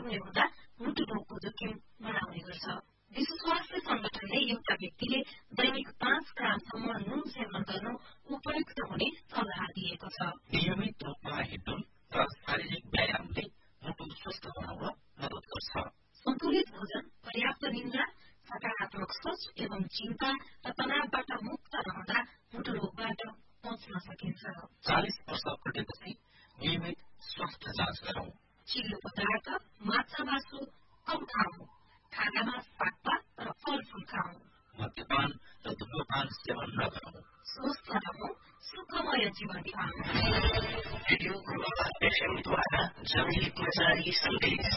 हुँदा मुटु रोगको जोखिम बढाउने गर्छ। विश्व स्वास्थ्य संगठनले एउटा व्यक्तिले दैनिक 5 ग्रामसम्म नुन सेवन गर्नु उपयुक्त हुने सल्लाह दिएको छ। नियमित रूपमा हिँड्डुल र शारीरिक व्यायामले मुटु स्वस्थ बनाउन मद्दत गर्छ। सन्तुलित भोजन, पर्याप्त निद्रा, सकारात्मक सोच एवं चिन्ता र तनावबाट मुक्त रहँदा मुटु रोगबाट बच्न सकिन्छ। 40 वर्ष पुगेपछि नियमित स्वास्थ्य जाँच गरौं। चिल्लो पदार्थ, माछा मासु कम खाऊ। खानामा सागपात र फलफूल खाऊ। मद्यपान र धूम्रपान सेवन नगरौं। स्वस्थ रहौं, सुखमय जीवन बिताउँ। रेडियो गुरुवा FM द्वारा जनहितमा जारी सन्देश।